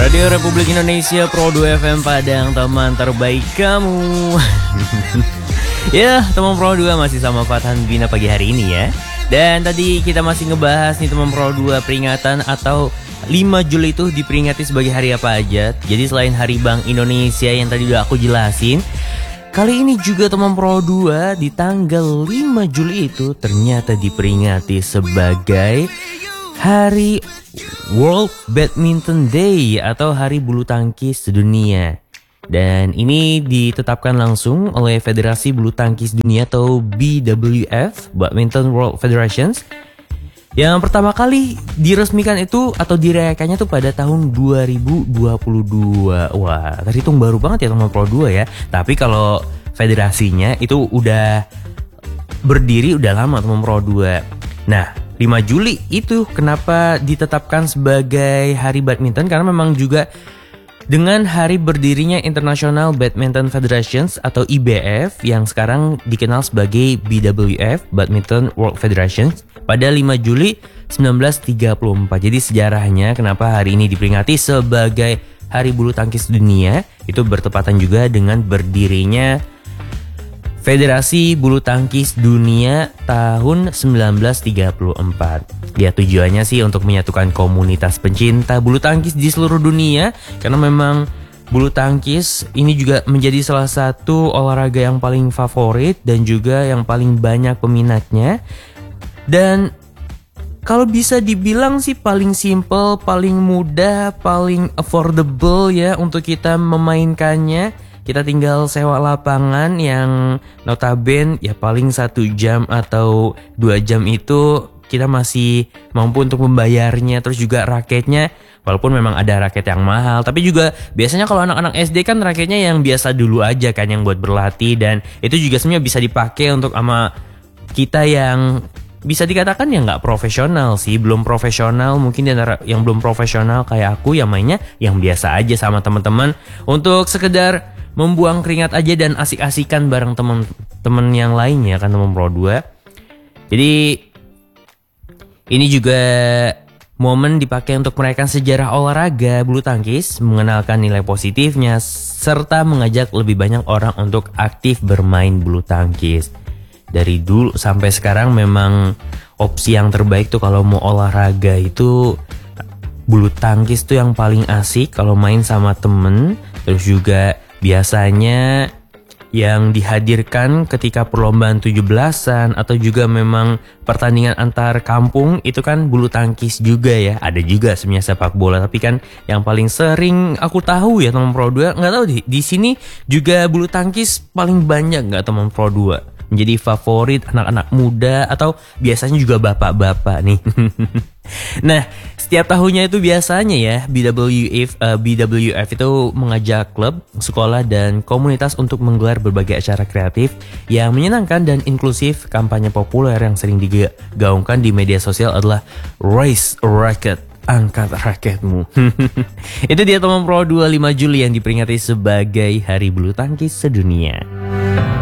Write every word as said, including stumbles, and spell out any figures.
Radio Republik Indonesia Pro dua F M Padang, teman terbaik kamu. Ya, teman Pro dua masih sama Fathan Bina pagi hari ini ya. Dan tadi kita masih ngebahas nih teman Pro dua peringatan atau lima Juli itu diperingati sebagai hari apa aja. Jadi selain Hari Bank Indonesia yang tadi udah aku jelasin, kali ini juga teman Pro dua di tanggal lima Juli itu ternyata diperingati sebagai Hari World Badminton Day atau Hari Bulu Tangkis Sedunia. Dan ini ditetapkan langsung oleh Federasi Bulu Tangkis Dunia atau B W F, Badminton World Federations. Yang pertama kali diresmikan itu atau dirayakannya tuh pada tahun dua ribu dua puluh dua. Wah, terhitung baru banget ya teman Pro dua ya. Tapi kalau federasinya itu udah berdiri udah lama teman Pro dua. Nah, lima Juli itu kenapa ditetapkan sebagai Hari Badminton? Karena memang juga dengan hari berdirinya International Badminton Federations atau I B F yang sekarang dikenal sebagai B W F, Badminton World Federations, pada lima Juli seribu sembilan ratus tiga puluh empat. Jadi sejarahnya kenapa hari ini diperingati sebagai Hari Bulu Tangkis Dunia itu bertepatan juga dengan berdirinya Federasi Bulu Tangkis Dunia tahun seribu sembilan ratus tiga puluh empat. Ya, tujuannya sih untuk menyatukan komunitas pencinta bulu tangkis di seluruh dunia. Karena memang bulu tangkis ini juga menjadi salah satu olahraga yang paling favorit dan juga yang paling banyak peminatnya. Dan kalau bisa dibilang sih paling simple, paling mudah, paling affordable ya untuk kita memainkannya. Kita tinggal sewa lapangan yang notabene ya paling satu jam atau dua jam itu kita masih mampu untuk membayarnya. Terus juga raketnya, walaupun memang ada raket yang mahal, tapi juga biasanya kalau anak-anak S D kan raketnya yang biasa dulu aja kan, yang buat berlatih. Dan itu juga sebenarnya bisa dipakai untuk sama kita yang bisa dikatakan ya nggak profesional sih, belum profesional mungkin di antara yang belum profesional kayak aku yang mainnya yang biasa aja sama teman-teman untuk sekedar membuang keringat aja dan asik-asikan bareng teman-teman yang lainnya kan teman Pro dua. Jadi ini juga momen dipakai untuk merayakan sejarah olahraga bulu tangkis, mengenalkan nilai positifnya serta mengajak lebih banyak orang untuk aktif bermain bulu tangkis. Dari dulu sampai sekarang memang opsi yang terbaik tuh kalau mau olahraga itu bulu tangkis tuh yang paling asik kalau main sama temen. Terus juga biasanya yang dihadirkan ketika perlombaan tujuh belasan atau juga memang pertandingan antar kampung itu kan bulu tangkis juga ya. Ada juga sebenarnya sepak bola, tapi kan yang paling sering aku tahu ya teman Pro dua, nggak tahu di di sini juga bulu tangkis paling banyak nggak teman Pro dua? Menjadi favorit anak-anak muda atau biasanya juga bapak-bapak nih. Nah, setiap tahunnya itu biasanya ya B W F uh, B W F itu mengajak klub, sekolah dan komunitas untuk menggelar berbagai acara kreatif yang menyenangkan dan inklusif. Kampanye populer yang sering digaungkan di media sosial adalah Raise Racket, angkat raketmu. Itu dia teman Pro dua lima Juli yang diperingati sebagai Hari Bulu Tangkis Sedunia.